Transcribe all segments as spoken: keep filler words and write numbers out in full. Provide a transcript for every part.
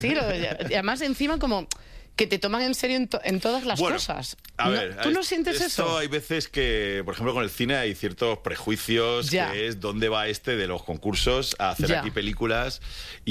Sí, lo, y además encima como que te toman en serio en, to, en todas las bueno, cosas. A ¿No? ver, ¿Tú no sientes esto eso? Hay veces que, por ejemplo, con el cine hay ciertos prejuicios, ya. que es dónde va este de los concursos a hacer ya. aquí películas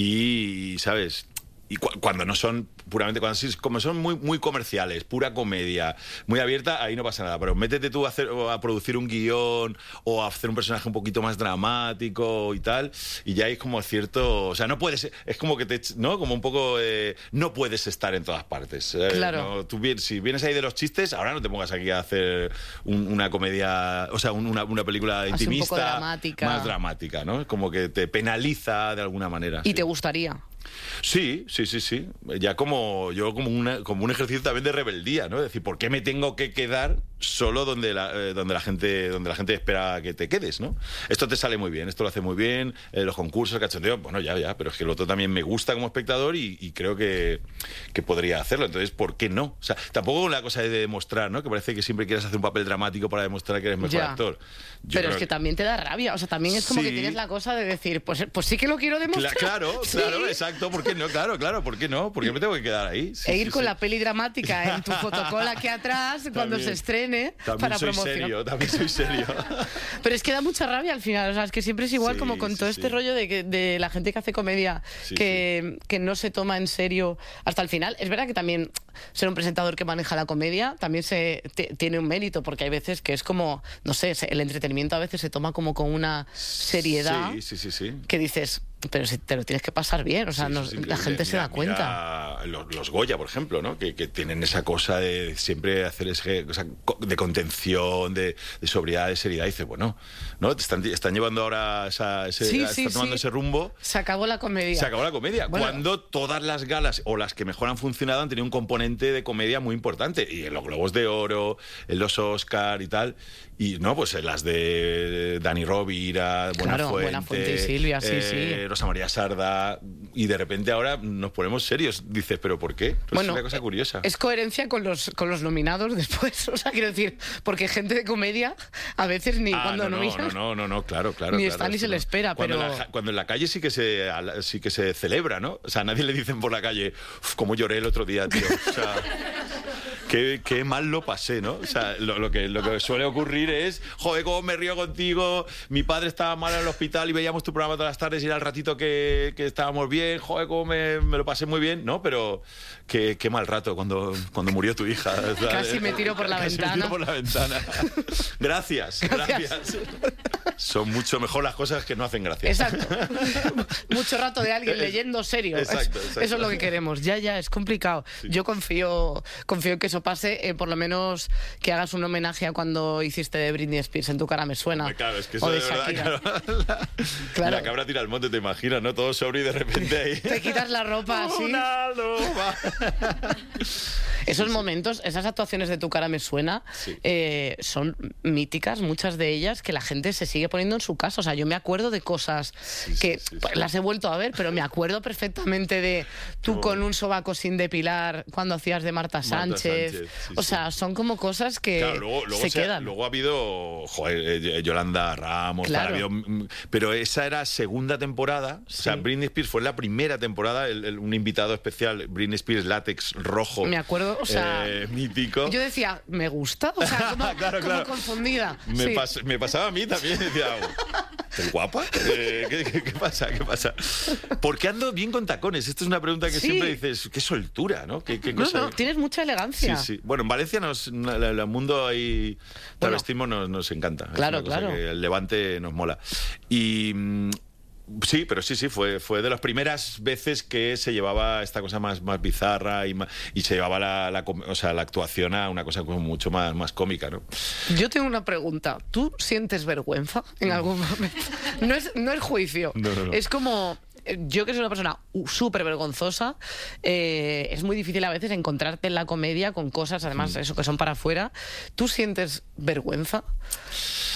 y, ¿sabes? Y cu cuando no son puramente, cuando sí, como son muy, muy comerciales, pura comedia, muy abierta, ahí no pasa nada. Pero métete tú a, hacer, a producir un guión o a hacer un personaje un poquito más dramático y tal, y ya hay como cierto... O sea, no puedes... Es como que te... ¿no? Como un poco... Eh, no puedes estar en todas partes. Eh, claro. ¿no? Tú vienes, si vienes ahí de los chistes, ahora no te pongas aquí a hacer un, una comedia... O sea, un, una, una película Así intimista... un poco dramática. Más dramática, ¿no? Como que te penaliza de alguna manera. ¿Y sí. te gustaría? Sí, sí, sí, sí. Ya como yo como, una, como un ejercicio también de rebeldía, ¿no? Es decir, ¿por qué me tengo que quedar solo donde la, eh, donde la gente donde la gente espera que te quedes, ¿no? Esto te sale muy bien, esto lo hace muy bien, eh, los concursos, el cachondeo, bueno, ya, ya, pero es que el otro también me gusta como espectador y, y creo que, que podría hacerlo. Entonces, ¿por qué no? O sea, tampoco la cosa de demostrar, ¿no? Que parece que siempre quieres hacer un papel dramático para demostrar que eres mejor ya. actor. Yo pero es que, que también te da rabia, o sea, también es como sí. que tienes la cosa de decir, pues, pues sí que lo quiero demostrar. Cla claro, ¿Sí? claro, exacto, ¿por qué no? Claro, claro, ¿por qué no? ¿Por qué me tengo que quedar ahí? Sí, e ir sí, con sí. la peli dramática en tu fotocola aquí atrás cuando También, se estrene también para soy promocionar. serio, también soy serio. Pero es que da mucha rabia al final, o sea, es que siempre es igual, Sí, como con sí, todo sí. este rollo de, que, de la gente que hace comedia, Sí, que, que no se toma en serio hasta el final. Es verdad que también ser un presentador que maneja la comedia también se tiene un mérito, porque hay veces que es como, no sé, el entretenimiento a veces se toma como con una seriedad Sí, sí, sí, sí. que dices, pero si te lo tienes que pasar bien, o sea, Sí, no, eso es la gente increíble. se Mira, da cuenta. mira los, los Goya, por ejemplo, ¿no? Que, que tienen esa cosa de siempre hacer ese, o sea, de contención, de, de sobriedad, de seriedad. Y dices, bueno, ¿no? Te están, están llevando ahora esa, ese, Sí, están sí, tomando sí. ese rumbo. Se acabó la comedia. Se acabó la comedia. Bueno. Cuando todas las galas o las que mejor han funcionado han tenido un componente de comedia muy importante. Y en los Globos de Oro, en los Oscar y tal. Y no, pues en las de Dani Rovira, Claro, Buenafuente, Buenafuente y Silvia, sí, eh, sí. Rosa María Sarda. Y de repente ahora nos ponemos serios. Dices, ¿pero por qué? Pues Bueno, es una cosa curiosa. Es coherencia con los, con los nominados después. O sea, quiero decir, porque gente de comedia a veces ni Ah, cuando no, no, nominan, no, no, no, no, claro, claro. ni claro, está ni eso se le no. espera, cuando pero... En la, cuando en la calle sí que se sí que se celebra, ¿no? O sea, a nadie le dicen por la calle, uf, cómo lloré el otro día, tío. O sea, qué, qué mal lo pasé, ¿no? O sea, lo, lo, que, lo que suele ocurrir es, joder, cómo me río contigo, mi padre estaba mal en el hospital y veíamos tu programa todas las tardes y era el ratito que, que estábamos bien, joder, cómo me, me lo pasé muy bien, ¿no? Pero qué, qué mal rato cuando, cuando murió tu hija. ¿sabes? Casi me tiro por la Casi ventana. me tiro por la ventana. Gracias, gracias, gracias. Son mucho mejor las cosas que no hacen gracia. Exacto. Mucho rato de alguien leyendo serio. Exacto, exacto. Eso es lo que queremos. Ya, ya, es complicado. Sí. Yo confío, confío en que eso pase, eh, por lo menos que hagas un homenaje a cuando hiciste de Britney Spears, En tu cara me suena. Hombre, claro, es que eso o de de verdad, Shakira. claro, la, Claro. la cabra tira al monte, te imaginas, ¿no? Todo sobre y de repente ahí... Te quitas la ropa así. Una loba. Esos Sí, sí. momentos, esas actuaciones de Tu cara me suena, Sí. eh, son míticas, muchas de ellas, que la gente se sigue poniendo en su casa. O sea, yo me acuerdo de cosas Sí, sí, que sí, sí. pues, las he vuelto a ver, pero me acuerdo perfectamente de tú No. con un sobaco sin depilar cuando hacías de Marta Sánchez. Sánchez, sí, o sí. sea, son como cosas que Claro, luego, luego se se ha- quedan. luego ha habido joder, eh, Yolanda Ramos, Claro. tal, ha habido, mm, pero esa era segunda temporada. O sea, Sí. Britney Spears fue la primera temporada, el, el- un invitado especial, Britney Spears látex rojo. Me acuerdo, o sea, eh, mítico. Yo decía, ¿me gusta? O sea, como, Claro, como claro. confundida. Me, Sí. pas- me pasaba a mí también, decía, ¿estás guapa? Eh, ¿qué, qué- qué pasa? ¿Qué pasa? ¿Por qué ando bien con tacones? Esta es una pregunta que Sí. siempre dices, qué soltura, ¿no? ¿Qué, qué No, cosa? no, tienes mucha elegancia. Sí, sí. Bueno, en Valencia nos, el, el mundo ahí travestismo nos, nos encanta. Es Claro, una cosa claro. que el Levante nos mola. Y mm, sí, pero sí, sí, fue, fue de las primeras veces que se llevaba esta cosa más, más bizarra y, más- y se llevaba la, la com- o sea, la actuación a una cosa como mucho más, más cómica, ¿no? Yo tengo una pregunta. ¿Tú sientes vergüenza en algún momento? No es, no es juicio. No, no, no. Es como... eh, Yo que soy una persona uh, súper vergonzosa, eh, es muy difícil a veces encontrarte en la comedia con cosas, además, eso que son para afuera. ¿Tú sientes vergüenza?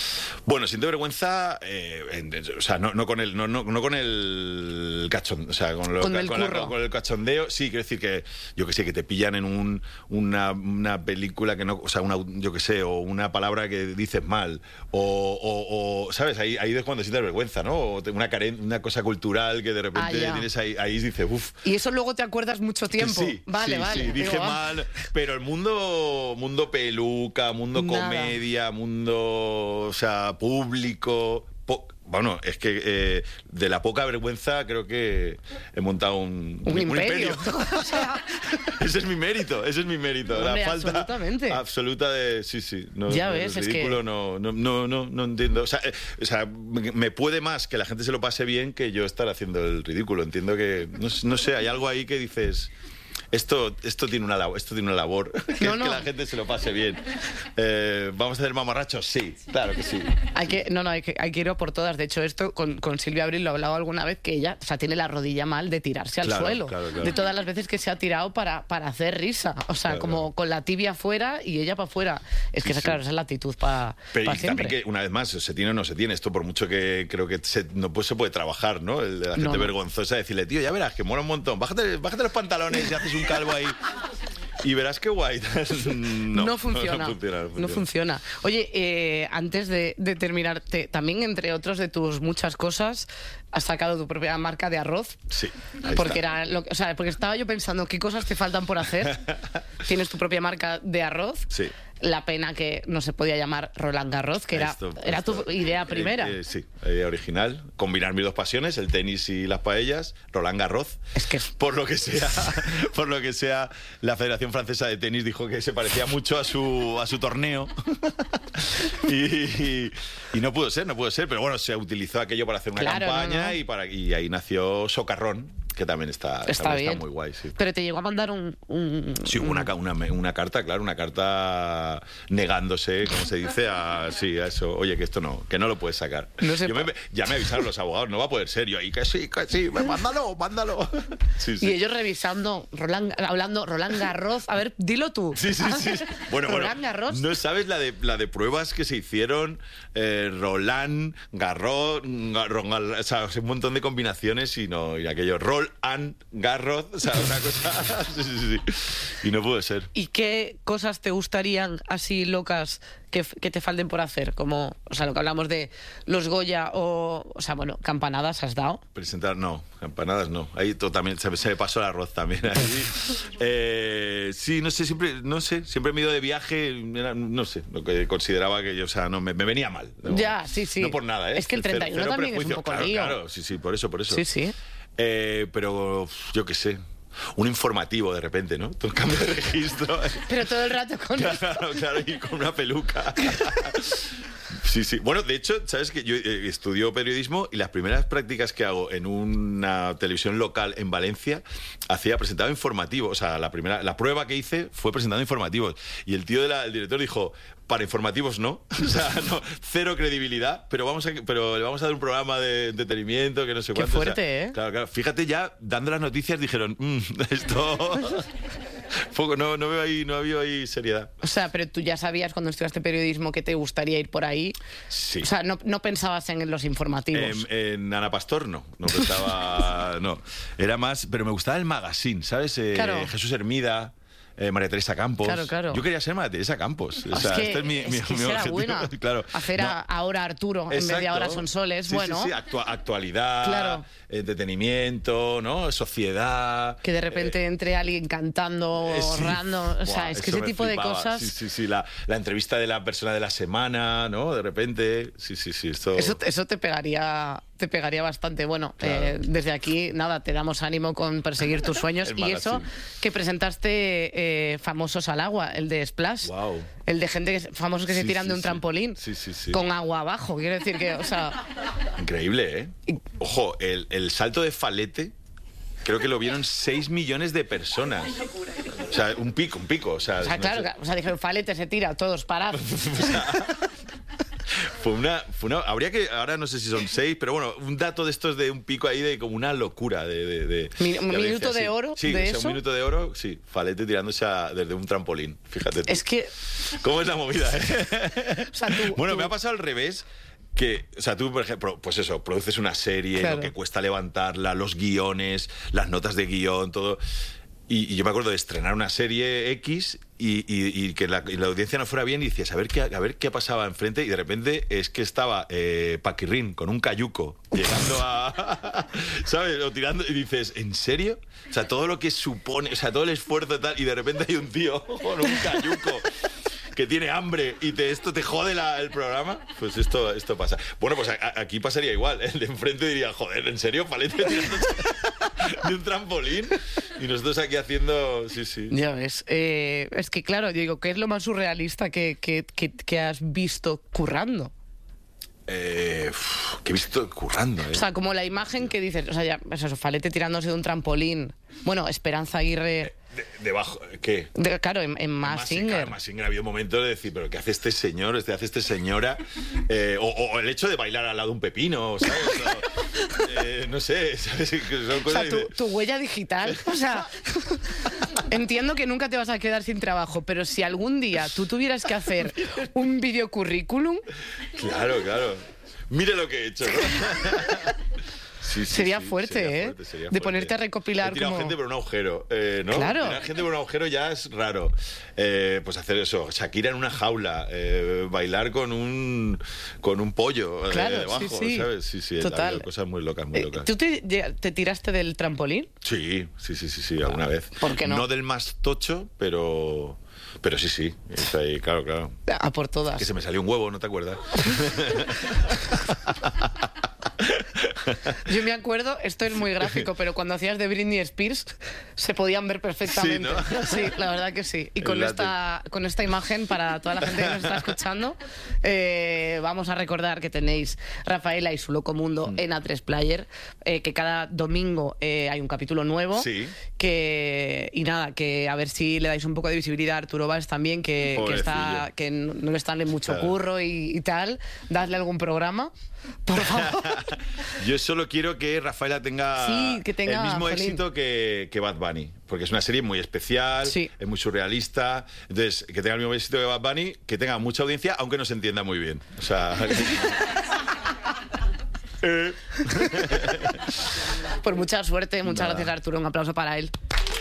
Bueno, siento vergüenza, eh, en- o sea, no, no con el, no, no, no con el cachón, o sea, con, lo- Con el con la- curro. con el cachondeo, sí, quiero decir que, yo que sé, que te pillan en un, una, una película que no, o sea, una, yo que sé, o una palabra que dices mal, o, o- o, ¿sabes? Ahí, ahí es cuando sientes vergüenza, ¿no? O te- una, caren- una cosa cultural que de repente Ah, ya. tienes ahí, ahí dices, uff. Y eso luego te acuerdas mucho Que tiempo. sí, vale, sí, vale. sí, dije Digo, ah, mal, pero el mundo, mundo peluca, mundo Nada. comedia, mundo, o sea, público. po- bueno, es que eh, de la poca vergüenza creo que he montado un, Un imperio. O sea, ese es mi mérito, ese es mi mérito. Hombre, la falta absolutamente. absoluta de, sí, sí. No, Ya no, ves, el es que- ridículo no, no, no, no, no entiendo. O sea, eh, o sea, me me puede más que la gente se lo pase bien que yo estar haciendo el ridículo. Entiendo que, no, sé- no sé, hay algo ahí que dices... Esto, esto, tiene una labor, esto tiene una labor, que No, es no. que la gente se lo pase bien. Eh, ¿Vamos a hacer mamarrachos? Sí, claro que sí. Hay que, no, no, hay que, hay que ir a por todas. De hecho, esto con, con Silvia Abril lo he hablado alguna vez, que ella, o sea, tiene la rodilla mal de tirarse al Claro, suelo. claro, claro. De todas las veces que se ha tirado para, para hacer risa. O sea, Claro, como claro. con la tibia afuera y ella para afuera. Es que, Sí, esa, sí. claro, esa es la actitud para Pero y siempre. también que, una vez más, se tiene o no se tiene. Esto por mucho que creo que se- no pues, se puede trabajar, ¿no? El de la gente No, no. vergonzosa, decirle, tío, ya verás, que mola un montón. Bájate, bájate los pantalones y haces un calvo ahí. Y verás qué guay. No, No, funciona, No, funciona. no no funciona. funciona. Oye, eh, antes de, de terminar, te- también entre otros de tus muchas cosas, has sacado tu propia marca de arroz. Sí, ahí Porque está. era lo, que- o sea, porque estaba yo pensando qué cosas te faltan por hacer. Tienes tu propia marca de arroz. Sí. La pena que no se podía llamar Roland Garros, que era, Esto- era esto- tu idea eh, primera. eh, sí, idea original. Combinar mis dos pasiones, el tenis y las paellas, Roland Garros. Es que- por lo que sea, por lo que sea, la Federación Francesa de Tenis dijo que se parecía mucho a su a su torneo. y, y- y no pudo ser, no pudo ser, pero bueno, se utilizó aquello para hacer una Claro, campaña no, no. y para y ahí nació Socarrón, que también está, Está también bien. está muy guay, sí. Pero te llegó a mandar un... un- Sí, un- una, ca- una, una carta, claro, una carta negándose, como se dice, a, sí, a eso. Oye, que esto no, que no lo puedes sacar. No se Yo me- pa- ya me avisaron los abogados, no va a poder ser. Yo, y que sí, que sí, mándalo, mándalo. Sí, sí. Y ellos revisando, Roland, hablando, Roland Garros. A ver, dilo tú. Sí, sí, sí. Bueno, bueno, Roland Garros. no sabes la de, la de pruebas que se hicieron, eh, Roland, Garros, Garro- o sea, un montón de combinaciones y no, y aquello, Roll and Garros, o sea, una cosa, sí, sí, sí, y no puede ser. ¿Y qué cosas te gustarían así locas que, f- que te falten por hacer? Como, o sea, lo que hablamos de los Goya o, o sea, bueno, campanadas has dado. Presentar, no, campanadas no. Ahí todo también, se, me- se me pasó el arroz también. Ahí. Eh, sí, no sé, siempre, no sé, siempre me he ido de viaje, era, no sé, lo que consideraba que yo, o sea, no, me, me venía mal. No, Ya, sí, sí. No por nada, ¿eh? Es que el Cero- treinta y uno cero también es un prejuicio. poco claro, lío. Claro, sí, sí, por eso, por eso. Sí, sí. Eh, pero uf, yo qué sé, un informativo de repente, ¿no? Todo el cambio de registro. Pero todo el rato con Claro, claro, y con una peluca. Sí, sí. Bueno, de hecho, sabes que yo eh, estudio periodismo y las primeras prácticas que hago en una televisión local en Valencia hacía presentado informativos. O sea, la primera, la prueba que hice fue presentando informativos. Y el tío del director dijo, para informativos no. O sea, no, cero credibilidad, pero vamos a, pero le vamos a dar un programa de entretenimiento que no sé Qué cuánto. o sea, fuerte, ¿eh? Claro, claro. Fíjate, ya dando las noticias dijeron, "Mm, esto poco, no, no veo ahí, no veo ahí seriedad. O sea, pero tú ya sabías cuando estudiaste periodismo que te gustaría ir por ahí. Sí. O sea, no, no pensabas en los informativos. En, en Ana Pastor no, no pensaba, no. Era más, pero me gustaba el magazine, ¿sabes? Eh, Claro. Jesús Hermida, eh, María Teresa Campos. Claro, claro. Yo quería ser María Teresa Campos. O Es sea, que- este es mi, es mi, que mi será objetivo. buena. Claro. Hacer No. a- ahora Arturo en vez de Exacto. ahora son soles, Sí, bueno. Sí, sí, actua- actualidad, Claro. entretenimiento, ¿no? Sociedad. Que de repente entre alguien cantando Eh, sí. random. O sea, Buah, es que eso ese me tipo de flipaba. cosas. Sí, sí, sí. La, la entrevista de la persona de la semana, ¿no? De repente. Sí, sí, sí. Esto... Eso, eso te pegaría te pegaría bastante. Bueno, Claro. eh, desde aquí, nada, te damos ánimo con perseguir tus sueños. El Y eso magazine. que presentaste eh, Famosos al Agua, el de Splash. Guau. El de gente que, famosos que se Sí, tiran sí, de un sí. trampolín Sí, sí, sí. con agua abajo. Quiero decir que, o sea, Increíble, ¿eh? Y- Ojo, el, el salto de Falete, creo que lo vieron seis millones de personas. O sea, un pico, un pico. O sea, o sea no claro, sé. que- o sea, dijeron, Falete se tira, todos parados. Fue una, fue una. Habría que. Ahora no sé si son seis, pero bueno, un dato de estos de un pico ahí de como una locura. De, de, de- Mi- de un audiencia, minuto de sí. oro Sí, de o sea, eso. un minuto de oro, sí. Falete tirándose a- desde un trampolín. Fíjate tú. Es que, ¿Cómo es la movida, eh? o sea, tú, Bueno, tú- me ha pasado al revés. que, o sea, tú, por ejemplo, pues eso, produces una serie, Claro. lo que cuesta levantarla, los guiones, las notas de guión, todo. Y, y yo me acuerdo de estrenar una serie X y, y- y que la, y la audiencia no fuera bien y decías, a ver qué, a ver qué pasaba enfrente, y de repente es que estaba eh, Paquirrín con un cayuco llegando a... ¿Sabes? O tirando, y dices, ¿en serio? O sea, todo lo que supone, o sea, todo el esfuerzo y tal, y de repente hay un tío con un cayuco que tiene hambre y te, esto te jode la- el programa, pues esto, esto pasa. Bueno, pues a- a- aquí pasaría igual. El de enfrente diría, joder, ¿en serio? Palete tirándose de un trampolín y nosotros aquí haciendo... Sí, sí. Ya ves. Eh, es que, claro, yo digo, ¿qué es lo más surrealista que, que, que, que has visto currando? Eh, uf, que he visto currando, ¿eh? O sea, como la imagen que dices, o sea, ya, eso, Falete tirándose de un trampolín. Bueno, Esperanza Aguirre, De- debajo, ¿qué? de- claro, en, en Mask Singer. Más Singer ha habido momentos de decir, pero ¿qué hace este señor? ¿Qué hace este señora? Eh, o, o el hecho de bailar al lado de un pepino, ¿sabes? O, eh, no sé, ¿sabes? Que son O cosas sea, tu, de- tu huella digital. O sea, entiendo que nunca te vas a quedar sin trabajo, pero si algún día tú tuvieras que hacer un videocurrículum, Claro, claro. Mire lo que he hecho, ¿no? Sí, sí, Sería sí, fuerte, sería ¿eh? fuerte, sería De fuerte. ponerte a recopilar He tirado como- gente por un agujero, eh, ¿no? Claro. Tirar gente por un agujero ya es raro. Eh, pues hacer eso, Shakira en una jaula, eh, bailar con un con un pollo eh, Claro, debajo, sí, sí. ¿sabes? Sí, sí, ha Total. habido cosas muy locas, muy eh, locas. ¿tú te, te tiraste del trampolín? Sí, sí, sí, sí, sí, alguna vez. ¿Por qué no? No del más tocho, pero pero sí, sí, es ahí, claro, claro. A por todas. Que se me salió un huevo, ¿no te acuerdas? Yo me acuerdo, esto es muy gráfico, pero cuando hacías de Britney Spears se podían ver perfectamente. Sí, ¿no? Sí, la verdad que sí. Y El con látex. esta, con esta imagen, para toda la gente que nos está escuchando, eh, vamos a recordar que tenéis Rafaela y su Loco Mundo Mm. en A tres Player, eh, que cada domingo eh, hay un capítulo nuevo. Sí. Que, y nada, que a ver si le dais un poco de visibilidad a Arturo Valls también, que, que, está, Pobrecillo. que no, no le está en mucho Claro. curro y, y tal. Dadle algún programa, por favor. Yo solo quiero que Rafaela tenga, Sí, que tenga, el mismo jolín. éxito que, que Bad Bunny, porque es una serie muy especial, Sí. es muy surrealista. Entonces, que tenga el mismo éxito que Bad Bunny, que tenga mucha audiencia, aunque no se entienda muy bien. O sea... eh, Por mucha suerte, muchas Nada. gracias Arturo, un aplauso para él.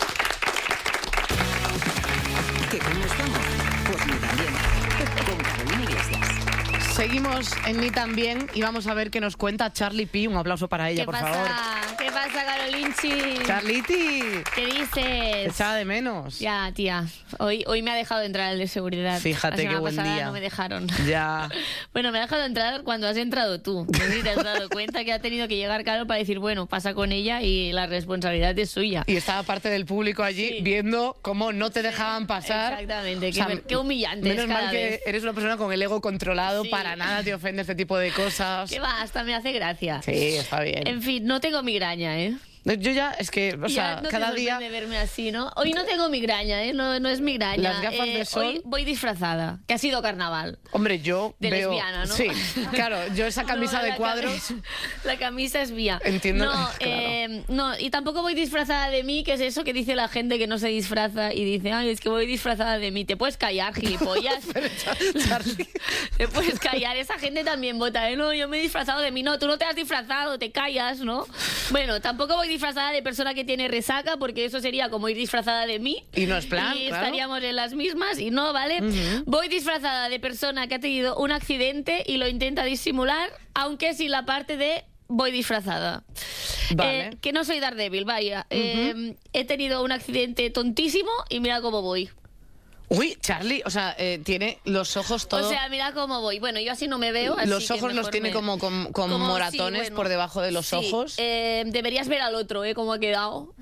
¿Que cómo estamos? Pues muy también. Con Carolina Iglesias. Seguimos en Ni También y vamos a ver qué nos cuenta Charlie P. Un aplauso para ella, ¿Qué por pasa? favor. ¿Qué pasa, Carolinchi? Charliti, ¿Qué dices? echaba de menos. Ya, tía. Hoy, hoy me ha dejado entrar el de seguridad. Fíjate La semana qué buen pasada día. no me dejaron. Ya. Bueno, me ha dejado entrar cuando has entrado tú. No sé si te has dado cuenta que ha tenido que llegar Carol para decir, bueno, pasa con ella y la responsabilidad es suya. Y estaba parte del público allí Sí. viendo cómo no te dejaban pasar. Exactamente, qué ver- qué humillante Menos es cada mal que vez. eres una persona con el ego controlado, Sí. para nada te ofende este tipo de cosas. ¿Qué va? Hasta me hace gracia. Sí, está bien. En fin, no tengo migraña, ¿eh? Yo ya, es que, o Ya sea, no te cada día... sorprende verme así, ¿no? Hoy no tengo migraña, ¿eh? No, no es migraña. Las gafas Eh, de sol. Hoy voy disfrazada, que ha sido carnaval. Hombre, yo De veo... lesbiana, ¿no? Sí, claro, yo esa camisa No, de la cuadros... cami- La camisa es mía. Entiendo, No, claro. eh, no, y tampoco voy disfrazada de mí, que es eso que dice la gente que no se disfraza y dice, ay, es que voy disfrazada de mí. Te puedes callar, gilipollas. Charlie. Te puedes callar. Esa gente también vota, ¿eh? No, yo me he disfrazado de mí. No, tú no te has disfrazado, te callas, ¿no? Bueno, tampoco voy disfrazada de persona que tiene resaca, porque eso sería como ir disfrazada de mí. Y no es plan, Y claro. estaríamos en las mismas y no, ¿vale? Voy disfrazada de persona que ha tenido un accidente y lo intenta disimular, aunque sin la parte de voy disfrazada. Vale. Eh, que no soy Daredevil, vaya. Eh, he tenido un accidente tontísimo y mira cómo voy. Uy, Charlie, o sea, eh, tiene los ojos todo... O sea, mira cómo voy. Bueno, yo así no me veo. así los que ojos los mejor tiene me- como con, con como- moratones sí, bueno, por debajo de los sí. ojos. Eh, deberías ver al otro, ¿eh? Cómo ha quedado.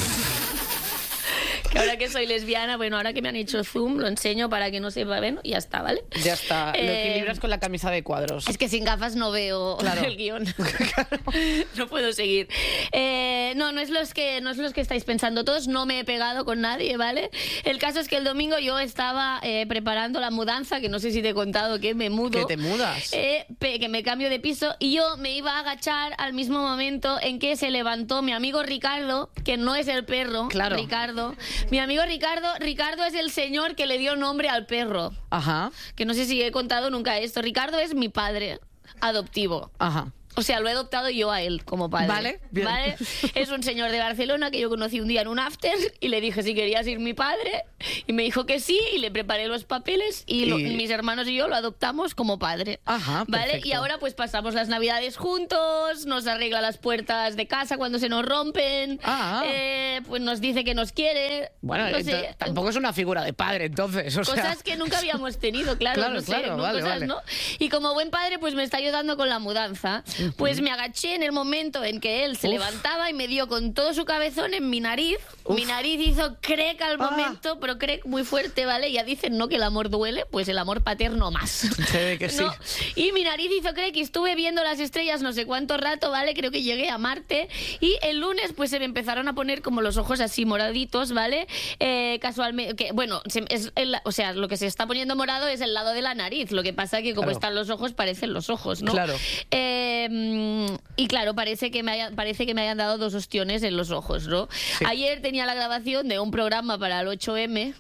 Que ahora que soy lesbiana, bueno, ahora que me han hecho zoom, lo enseño para que no sepa, bueno, y ya está, ¿vale? Ya está, lo Eh, equilibras con la camisa de cuadros. Es que sin gafas no veo Claro. el guión. No puedo seguir. Eh, no, no es, los que, no es los que estáis pensando todos. No me he pegado con nadie, ¿vale? El caso es que el domingo yo estaba eh, preparando la mudanza, que no sé si te he contado que me mudo. Que te mudas. Eh, pe- que me cambio de piso. Y yo me iba a agachar al mismo momento en que se levantó mi amigo Ricardo, que no es el perro. Claro. Ricardo. Mi amigo Ricardo. Ricardo es el señor que le dio nombre al perro. Ajá. Que no sé si he contado nunca esto. Ricardo es mi padre. adoptivo. Ajá. O sea, lo he adoptado yo a él como padre. Vale, bien. ¿Vale? Es un señor de Barcelona que yo conocí un día en un after y le dije si quería ser mi padre y me dijo que sí y le preparé los papeles y, lo, Y- mis hermanos y yo lo adoptamos como padre. Ajá, ¿Vale? perfecto. Y ahora pues pasamos las navidades juntos, nos arregla las puertas de casa cuando se nos rompen, Ah. eh, pues nos dice que nos quiere. Bueno, no ento- sé, tampoco es una figura de padre, entonces. O sea, cosas que nunca habíamos tenido, claro, Claro, no sé, claro, ¿no? vale, Cosas, vale. ¿no? Y como buen padre, pues me está ayudando con la mudanza. Pues me agaché en el momento en que él se Uf. levantaba y me dio con todo su cabezón en mi nariz. Uf. Mi nariz hizo crack al Ah. momento, pero crack muy fuerte, ¿vale? Ya dicen, ¿no? Que el amor duele, pues el amor paterno más. Se ve que sí. ¿No? Y mi nariz hizo crack y estuve viendo las estrellas no sé cuánto rato, ¿vale? Creo que llegué a Marte y el lunes pues se me empezaron a poner como los ojos así moraditos, ¿vale? Eh, casualmente, que, bueno, se- es el- o sea, lo que se está poniendo morado es el lado de la nariz, lo que pasa que como Claro. están los ojos parecen los ojos, ¿no? Claro. Eh, mm, y claro, parece que, me haya- parece que me hayan dado dos ostiones en los ojos, ¿no? Sí. Ayer tenía la grabación de un programa para el ocho eme.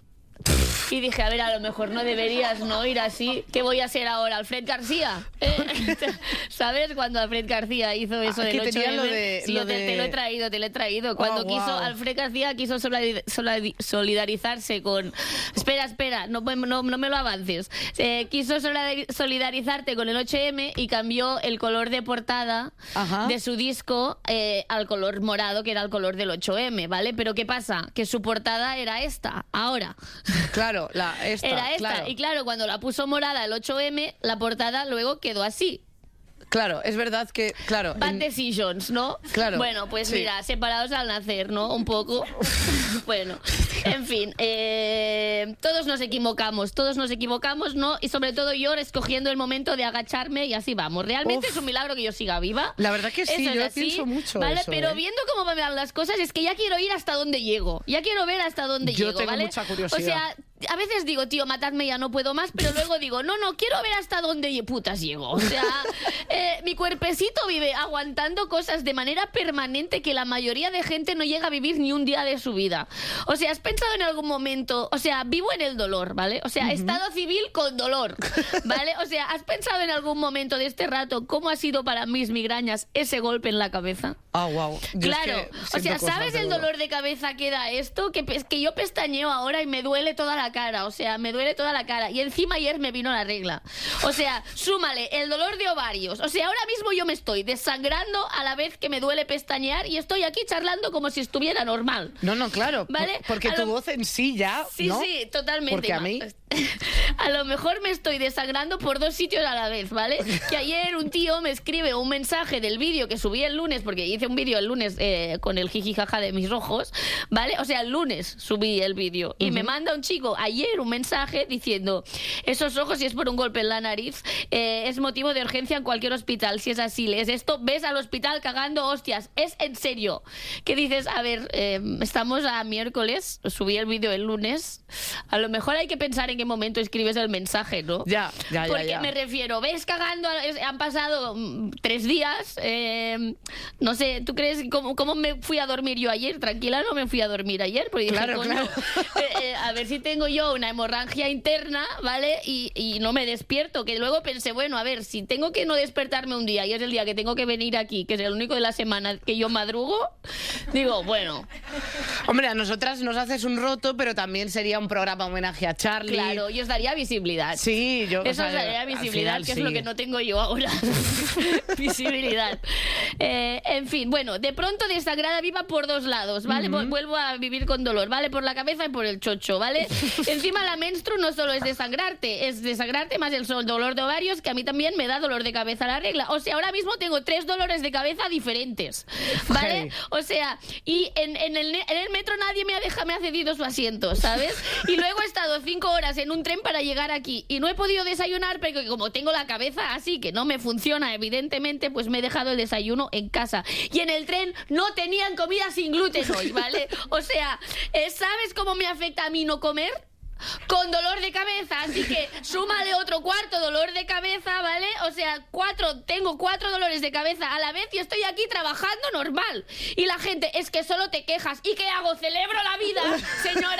Y dije, a ver, a lo mejor no deberías no ir así. ¿Qué voy a ser ahora? ¿Alfred García? ¿Eh? ¿Sabes cuando Alfred García hizo eso Ah, del que tenía ocho eme? lo de- Sí, lo yo te, de- te lo he traído, te lo he traído. Cuando Oh, quiso, wow. Alfred García quiso solidar- solidar- solidarizarse con... Espera, espera, no, no, no me lo avances. Eh, quiso solidar- solidarizarte con el ocho eme y cambió el color de portada Ajá. de su disco eh, al color morado, que era el color del ocho eme, ¿vale? Pero ¿qué pasa? Que su portada era esta, ahora. Claro, la, esta, Era esta. claro. Y claro, cuando la puso morada el ocho eme, la portada luego quedó así. Claro, es verdad que, claro. Bad en- decisions, ¿no? Claro, Bueno, pues sí. mira, separados al nacer, ¿no? Un poco. Bueno, en fin, eh, todos nos equivocamos, todos nos equivocamos, ¿no? Y sobre todo yo escogiendo el momento de agacharme y así vamos. Realmente Uf. es un milagro que yo siga viva. La verdad que sí, Eso es yo así, pienso mucho ¿vale? eso, Pero ¿eh? viendo cómo van las cosas, es que ya quiero ir hasta donde llego. Ya quiero ver hasta dónde Yo llego, tengo ¿vale? mucha curiosidad. O sea, a veces digo, tío, matadme, ya no puedo más, pero luego digo, no, no, quiero ver hasta dónde lle- putas llego. O sea, eh, mi cuerpecito vive aguantando cosas de manera permanente que la mayoría de gente no llega a vivir ni un día de su vida. O sea, ¿has pensado en algún momento? O sea, vivo en el dolor, ¿vale? O sea, estado civil con dolor, ¿vale? O sea, ¿has pensado en algún momento de este rato cómo ha sido para mis migrañas ese golpe en la cabeza? Ah, wow. Yo es Claro, que o siento sea, cosas ¿sabes de el dolor de cabeza que da esto? Que, pe- que yo pestañeo ahora y me duele toda la cara, o sea, me duele toda la cara. Y encima ayer me vino la regla. O sea, súmale el dolor de ovarios. O sea, ahora mismo yo me estoy desangrando a la vez que me duele pestañear y estoy aquí charlando como si estuviera normal. No, no, claro. por- ¿Vale? Porque A tu lo- voz en sí ya. Sí, ¿no? sí, totalmente. Porque a Ma- mí. A lo mejor me estoy desangrando por dos sitios a la vez, ¿vale? Que ayer un tío me escribe un mensaje del vídeo que subí el lunes, porque hice un vídeo el lunes eh, con el jiji jaja de mis rojos, ¿vale? O sea, el lunes subí el vídeo y me manda un chico ayer un mensaje diciendo, esos ojos, si es por un golpe en la nariz, eh, es motivo de urgencia en cualquier hospital. Si es así, lees esto, ves al hospital cagando hostias. Es en serio. Que dices, a ver, eh, estamos a miércoles, subí el vídeo el lunes, a lo mejor hay que pensar en qué momento escribes el mensaje, ¿no? Ya, ya, ya, Porque ya. me refiero, ves cagando, es- han pasado mm, tres días, eh, no sé, ¿tú crees cómo, cómo me fui a dormir yo ayer? Tranquila, no me fui a dormir ayer, porque dije, Claro, coño, claro. eh, eh, a ver si tengo yo una hemorragia interna, ¿vale? Y, y no me despierto, que luego pensé, bueno, a ver, si tengo que no despertarme un día y es el día que tengo que venir aquí, que es el único de la semana que yo madrugo, digo, bueno, Hombre, a nosotras nos haces un roto, pero también sería un programa homenaje a Charlie. claro, y os daría visibilidad. Sí, yo. Eso o os sea, daría al visibilidad, final que sí. es lo que no tengo yo ahora. Visibilidad. Eh, en fin, bueno, de pronto desangrada viva por dos lados, ¿vale? Vu- Vuelvo a vivir con dolor, ¿vale? Por la cabeza y por el chocho, ¿vale? Encima la menstru no solo es desangrarte, es desangrarte más el sol- dolor de ovarios, que a mí también me da dolor de cabeza la regla. O sea, ahora mismo tengo tres dolores de cabeza diferentes, ¿vale? Hey. O sea, y en, en el, ne- en el metro nadie me ha, deja, me ha cedido su asiento, ¿sabes? Y luego he estado cinco horas en un tren para llegar aquí y no he podido desayunar porque como tengo la cabeza así que no me funciona evidentemente, pues me he dejado el desayuno en casa. Y en el tren no tenían comida sin gluten hoy, ¿vale? O sea, eh, ¿sabes cómo me afecta a mí no comer? Con dolor de cabeza, así que súmale otro cuarto dolor de cabeza, ¿vale? O sea, cuatro, tengo cuatro dolores de cabeza a la vez y estoy aquí trabajando normal. Y la gente, es que solo te quejas. ¿Y qué hago? ¿Celebro la vida? Señoras, ¿qué hago?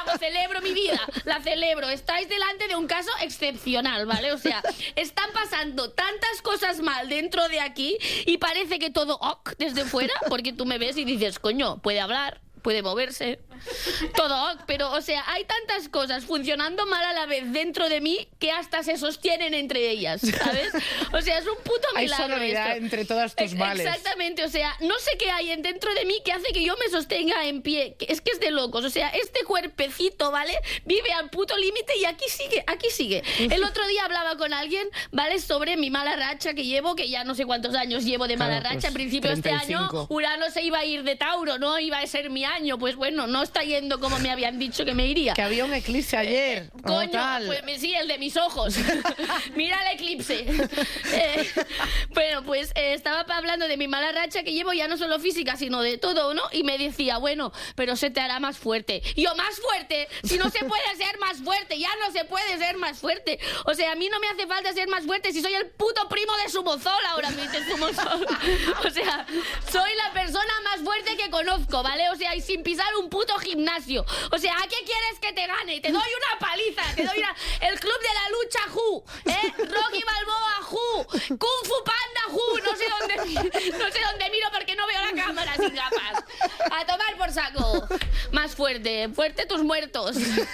celebro mi vida, la celebro. Estáis delante de un caso excepcional, ¿vale? O sea, están pasando tantas cosas mal dentro de aquí y parece que todo ok desde fuera, porque tú me ves y dices, coño, puede hablar, puede moverse, todo ok, pero, o sea, hay tantas cosas funcionando mal a la vez dentro de mí que hasta se sostienen entre ellas, ¿sabes? O sea, es un puto milagro. Hay sonoridad esto. entre todas tus males. Exactamente, o sea, no sé qué hay dentro de mí que hace que yo me sostenga en pie. Es que es de locos, o sea, este cuerpecito, ¿vale? Vive al puto límite y aquí sigue, aquí sigue. El otro día hablaba con alguien, ¿vale? Sobre mi mala racha que llevo, que ya no sé cuántos años llevo de mala Claro, racha. pues, Al principio de este treinta y año, cinco. Urano se iba a ir de Tauro, ¿no? Iba a ser mi año. Pues bueno, no está yendo como me habían dicho que me iría. Que había un eclipse ayer. o Coño, tal. pues me- sí, el de mis ojos. Mira el eclipse. Eh, bueno, pues eh, estaba hablando de mi mala racha que llevo ya no solo física, sino de todo, ¿no? Y me decía, bueno, pero se te hará más fuerte. Y yo, ¿más fuerte? Si no se puede ser más fuerte, ya no se puede ser más fuerte. O sea, a mí no me hace falta ser más fuerte si soy el puto primo de Sumozol ahora mismo. Sumozol. O sea, soy la persona más fuerte que conozco, ¿vale? O sea, y sin pisar un puto gimnasio. O sea, ¿a qué quieres que te gane? Te doy una paliza, te doy una... El club de la lucha Who, ¿eh? Rocky Balboa Who, Kung Fu Panda Who, no sé dónde, no sé dónde miro porque no veo la cámara sin gafas. A tomar por saco. Más fuerte, fuerte tus muertos.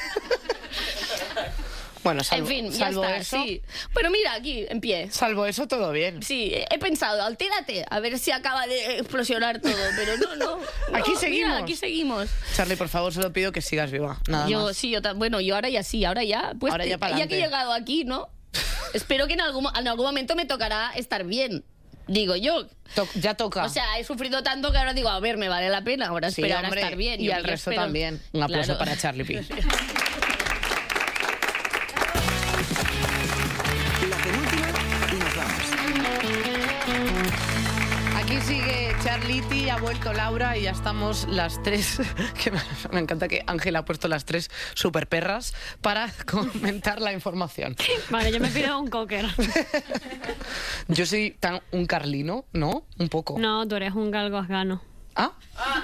Bueno, salvo, En fin, ya salvo está, eso, sí. Pero mira, aquí, en pie. salvo eso, todo bien. Sí, he pensado, altérate, a ver si acaba de explosionar todo, pero no, no. no, Aquí mira, seguimos. aquí seguimos. Charlie, por favor, solo pido que sigas viva. Nada Yo más. sí, yo ta- bueno, yo ahora ya sí, ahora ya, pues Ahora ya ya, pa'lante. que he llegado aquí, ¿no? Espero que en algún, mo- en algún momento me tocará estar bien, digo yo. To- ya toca. O sea, he sufrido tanto que ahora digo, a ver, me vale la pena ahora Sí, esperar hombre, a estar bien. y Yo- al yo resto espero- también. Un aplauso Claro. para Charlie P. La penúltima y nos vamos. Aquí sigue Charliti, ha vuelto Laura y ya estamos las tres, que me, me encanta que Ángela ha puesto las tres super perras para comentar la información. Vale, yo me pido un cocker. Yo soy tan un carlino, ¿no? Un poco. No, tú eres un galgo afgano. ¿Ah?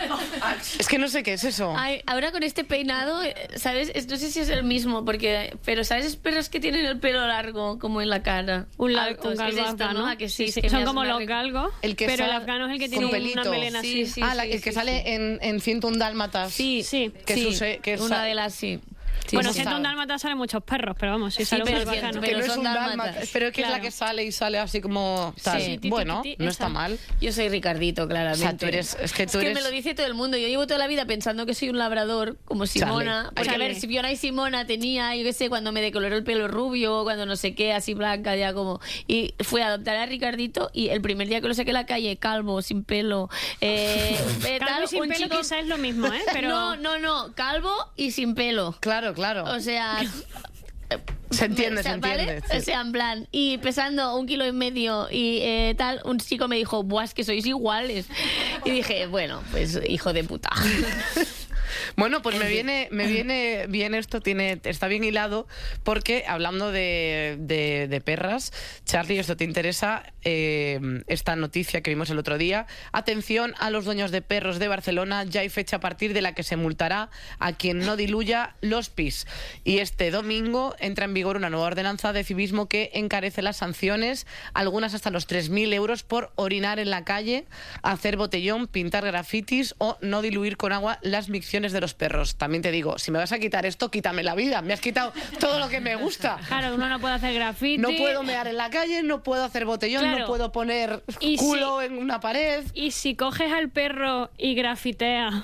Es que no sé qué es eso. Ay, ahora con este peinado, eh, ¿sabes? Es- No sé si es el mismo, porque... Pero ¿sabes? Es perros que tienen el pelo largo, como en la cara. Un, la- Altos. un galgo es esto, afgano. ¿no? ¿A que sí? Sí, Es sí, que me son hace como una los re- galgos, El que pero el sa- afgano es el que con tiene una pelito. melena Sí, así. sí. ah, la- el que sí, sale sí. en, en ciento un dálmatas. Sí, Sí. Que sí. es use- que es Una sa- de las, sí. Sí, Bueno, sí. siendo un sabe. dálmata salen muchos perros, pero vamos, si Sí, sale un pero galgo es afgano. que- Que no pero es son un dálmatas. dálmatas, pero que es la Claro. que sale y sale así como tal. Sí. Bueno, Ti, ti, ti, no esa. está mal. Yo soy Ricardito, claramente. O sea, tú eres- es que tú me eres- lo dice todo el mundo. Yo llevo toda la vida pensando que soy un labrador, como Simona. Charlie. Porque, a ver, Charlie. si Fiona y Simona tenía, yo qué sé, cuando me decoloró el pelo rubio, cuando no sé qué, así blanca, ya como... Y fui a adoptar a Ricardito y el primer día que lo saqué a la calle, calvo, sin pelo... Eh, eh, Calvo tal, y sin un pelo chico- quizá es lo mismo, ¿eh? Pero... No, no, no, calvo y sin pelo. Claro, claro. O sea... se entiende, o sea, se ¿vale? entiende. sí. O sea, en plan, y pesando un kilo y medio y eh, tal, un chico me dijo, buah, es que sois iguales. Y dije, bueno, pues hijo de puta. Bueno, pues En me fin. viene, me viene bien esto, tiene, está bien hilado, porque hablando de, de- de perras, Charlie, esto te interesa, eh, esta noticia que vimos el otro día. Atención a los dueños de perros de Barcelona, ya hay fecha a partir de la que se multará a quien no diluya los pis. Y este domingo entra en vigor una nueva ordenanza de civismo que encarece las sanciones, algunas hasta los tres mil euros por orinar en la calle, hacer botellón, pintar grafitis o no diluir con agua las micciones de los perros. También te digo, si me vas a quitar esto, quítame la vida. Me has quitado todo lo que me gusta. Claro, uno no puede hacer graffiti. No puedo mear en la calle, no puedo hacer botellón, Claro. no puedo poner Y culo si- en una pared. Y si coges al perro y grafitea,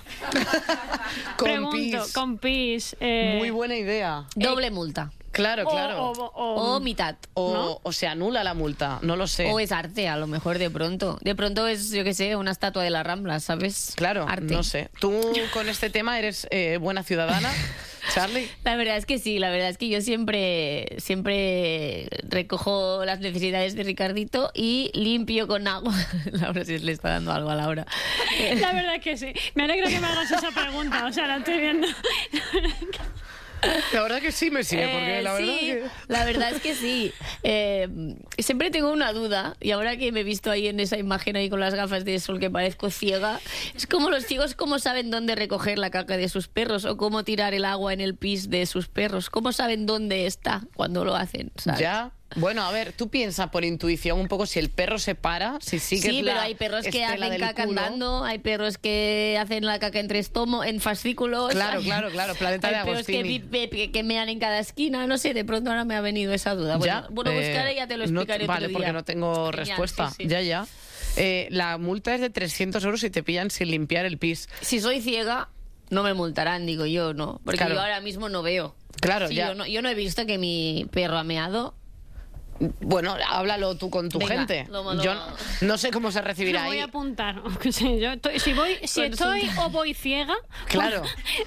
Con pregunto, pis. con pis... eh, Muy buena idea. Doble multa. Claro, o- claro. O, o- O mitad. O, ¿no? o se anula la multa, no lo sé. O es arte, a lo mejor de pronto. De pronto es, yo qué sé, una estatua de la Rambla, ¿sabes? Claro, Arte. no sé. ¿Tú con este tema eres eh, buena ciudadana, Charlie? La verdad es que sí, la verdad es que yo siempre, siempre recojo las necesidades de Ricardito y limpio con agua. Laura sí le está dando algo a Laura. La verdad es que sí. Me alegra que me hagas esa pregunta, o sea, la estoy viendo. La verdad que sí me sigue, porque Eh, la verdad sí, que... la verdad es que sí. Eh, siempre tengo una duda, y ahora que me he visto ahí en esa imagen ahí con las gafas de sol que parezco ciega, es como los ciegos cómo saben dónde recoger la caca de sus perros o cómo tirar el agua en el pis de sus perros. ¿Cómo saben dónde está cuando lo hacen? ¿sabes? Ya. Bueno, a ver, tú piensas por intuición un poco si el perro se para, si sigues Sí, la pero hay perros que estela hacen del caca culo. andando, hay perros que hacen la caca entre estómago, en fascículos. Claro, hay- claro, claro, Planeta hay de perros que, Agostini. vi- que, que mean en cada esquina, no sé, de pronto ahora me ha venido esa duda. Bueno, Ya, bueno eh, buscaré y ya te lo no- explicaré otro Vale, día. porque no tengo Genial, respuesta. sí, sí. Ya, ya. Eh, la multa es de trescientos euros si te pillan sin limpiar el pis. Si soy ciega, no me multarán, digo yo, ¿no? Porque Claro. yo ahora mismo no veo. Claro, Sí, ya. Yo no, yo no he visto que mi perro ha meado. Bueno, háblalo tú con tu Venga, gente. lo- lo- Yo no, no sé cómo se Lo recibirá voy ahí. a apuntar. Sí, yo estoy- si voy, si Consulta. estoy o voy ciega, Claro.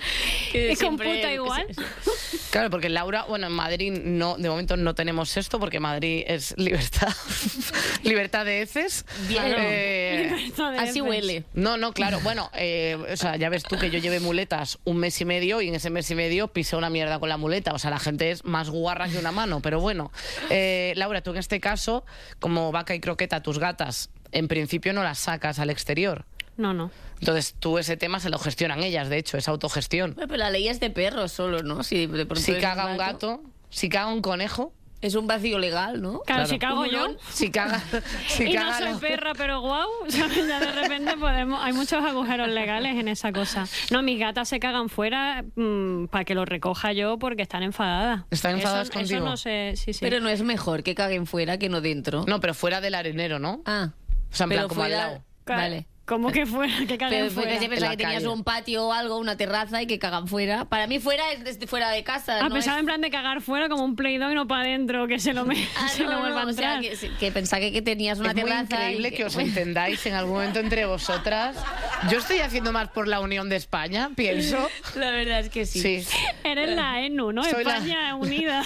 Que ¿y siempre- computa igual? Claro, porque Laura, bueno, en Madrid no, de momento no tenemos esto, porque Madrid es libertad, libertad de heces. Bien. Eh, Libertad de Así heces. huele. no, no, claro, bueno, eh, o sea, ya ves tú que yo llevé muletas un mes y medio y en ese mes y medio pisé una mierda con la muleta, o sea, la gente es más guarra que una mano, pero bueno. Eh, Laura, tú en este caso, como Vaca y Croqueta, tus gatas, en principio no las sacas al exterior. No, no. Entonces tú ese tema se lo gestionan ellas, de hecho, es autogestión. Pero la ley es de perros solo, ¿no? Si, de pronto Si es caga un gato, si caga un conejo, Es un vacío legal, ¿no? Claro, Claro. si cago Un yo. hurón. si caga... Si Y no caga soy la- perra, pero guau, ¿sabes? Ya de repente podemos. Hay muchos agujeros legales en esa cosa. No, mis gatas se cagan fuera para que lo recoja yo porque están enfadadas. ¿Están enfadadas eso, contigo? Eso no sé, sí, sí. Pero no es mejor que caguen fuera que no dentro. No, pero fuera del arenero, ¿no? Ah. O sea, en pero plan, como al fuera- lado. Claro, Vale. Como que fuera, que caguen Pero porque fuera. se pensaba En que la tenías calle. un patio o algo, una terraza y que cagan fuera. Para mí fuera es desde fuera de casa. Ah, no pensaba es- en plan de cagar fuera como un Play-Doh y no para adentro, que se lo, me, Ah, se no, lo no, vuelva a o sea, entrar. que, que pensaba que, que tenías una Es muy terraza. increíble y que os entendáis en algún momento entre vosotras. Yo estoy haciendo más por la unión de España, pienso. La verdad es que sí. Sí. Eres la E N U, ¿no? Soy la- España unida.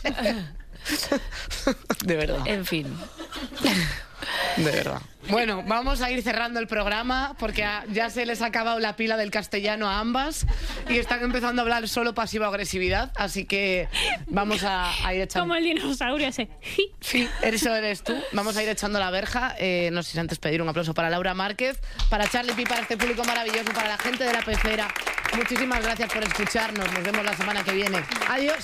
De verdad, En fin. de verdad. Bueno, vamos a ir cerrando el programa porque a- ya se les ha acabado la pila del castellano a ambas y están empezando a hablar solo pasiva-agresividad, así que vamos a, a ir echando... Como el dinosaurio ese. Sí, eso eres tú. Vamos a ir echando la verja. Eh, no sé si antes pedir un aplauso para Laura Márquez, para Charlie Pi, para este público maravilloso, para la gente de La Pecera. Muchísimas gracias por escucharnos. Nos vemos la semana que viene. Adiós.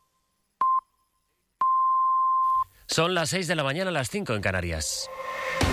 Son las seis de la mañana, las cinco en Canarias.